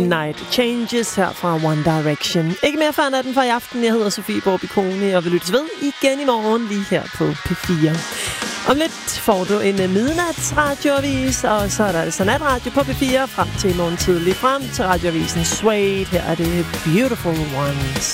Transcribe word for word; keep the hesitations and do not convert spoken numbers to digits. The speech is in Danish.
Night Changes her fra One Direction. Ikke mere før natten for i aften. Jeg hedder Sofie Borby Kone og vil lyttes ved igen i morgen lige her på P fire. Om lidt får du en midnatsradioavis, og så er der altså natradio på P fire frem til i morgen tidlig frem til radioavisen Suede. Her er det Beautiful Ones.